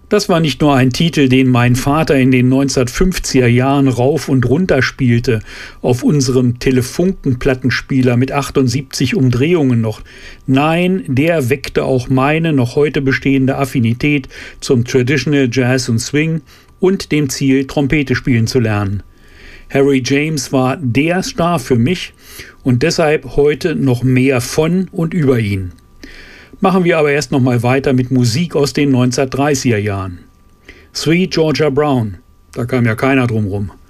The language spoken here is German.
Das war nicht nur ein Titel, den mein Vater in den 1950er Jahren rauf und runter spielte, auf unserem Telefunken-Plattenspieler mit 78 Umdrehungen noch. Nein, der weckte auch meine noch heute bestehende Affinität zum Traditional Jazz und Swing und dem Ziel, Trompete spielen zu lernen. Harry James war der Star für mich und deshalb heute noch mehr von und über ihn. Machen wir aber erst noch mal weiter mit Musik aus den 1930er Jahren. Sweet Georgia Brown, da kam ja keiner drum rum.